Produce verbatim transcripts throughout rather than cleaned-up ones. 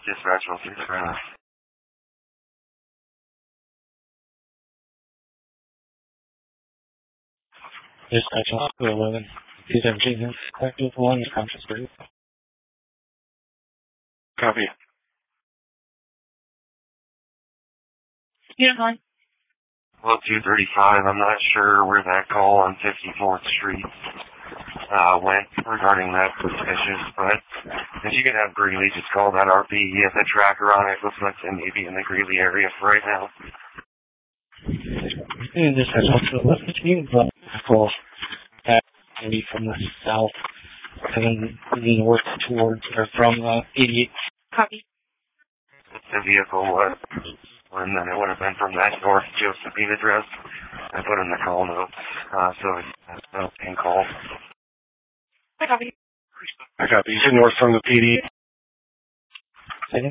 Dispatch one six five. Dispatch Hospital eleven. two seventeen is active one is conscious breathe. Copy. Unit one. Well, two thirty-five, I'm not sure where that call on fifty-fourth Street uh, went regarding that suspicious, but if you could have Greeley just call that R P. He has a tracker on it. Looks like it may be in the Greeley area for right now. And this has also left between but call that maybe from the south and then north towards or from uh, eighty-eight. Copy. It's a vehicle, uh, and then it would have been from that North Josephine address. I put in the call notes, uh, so it's no pin call. I copy. I copy. You said north from the P D. Second.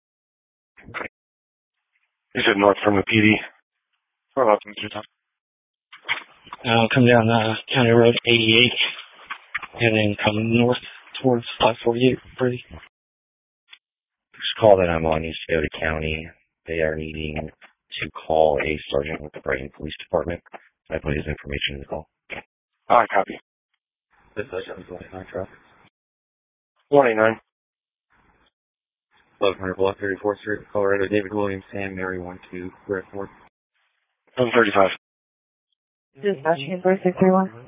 You said north from the P D. What about Mister Tom? Uh, come down uh, County Road eighty-eight and then come north towards five forty-eight. Pretty. This call that I'm on is Scioto County. They are needing to call a sergeant with the Brighton Police Department. I put his information in the call. I copy. This is one eighty-nine truck. one eighty-nine. eleven hundred block thirty-fourth Street, Colorado. David Williams, Sam, Mary, one two, Redford. one thirty-five. Dispatch four six three one.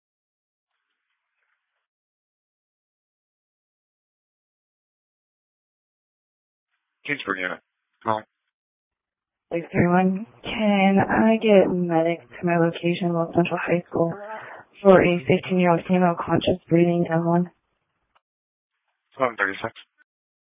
Kingsburg unit. Calling. six three one. Can I get medics to my location, West Central High School, for a fifteen-year-old female conscious breathing M one? eleven thirty-six.